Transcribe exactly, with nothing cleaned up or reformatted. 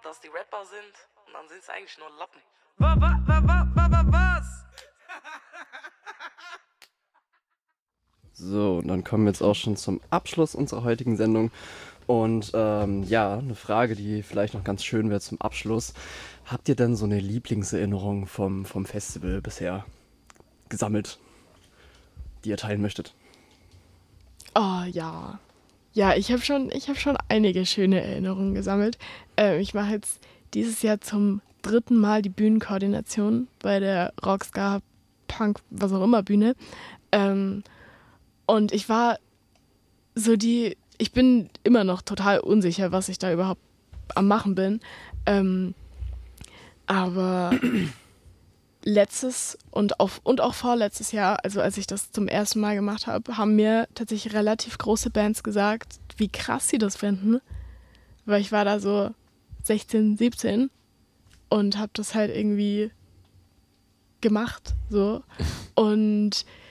dass die Rapper sind und dann sind es eigentlich nur Lappen. Wa, wa, wa, wa, wa, wa, was? So, und dann kommen wir jetzt auch schon zum Abschluss unserer heutigen Sendung. Und ähm, ja, eine Frage, die vielleicht noch ganz schön wäre zum Abschluss. Habt ihr denn so eine Lieblingserinnerung vom, vom Festival bisher gesammelt, die ihr teilen möchtet? Oh ja. Ja, ich habe schon, ich hab schon einige schöne Erinnerungen gesammelt. Ähm, ich mache jetzt dieses Jahr zum dritten Mal die Bühnenkoordination bei der Rockstar Punk, was auch immer Bühne. Ähm, und ich war so die, ich bin immer noch total unsicher, was ich da überhaupt am machen bin. Ähm, aber letztes und auch, und auch vorletztes Jahr, also als ich das zum ersten Mal gemacht habe, haben mir tatsächlich relativ große Bands gesagt, wie krass sie das finden. Weil ich war da so sechzehn, siebzehn und habe das halt irgendwie gemacht. So. Und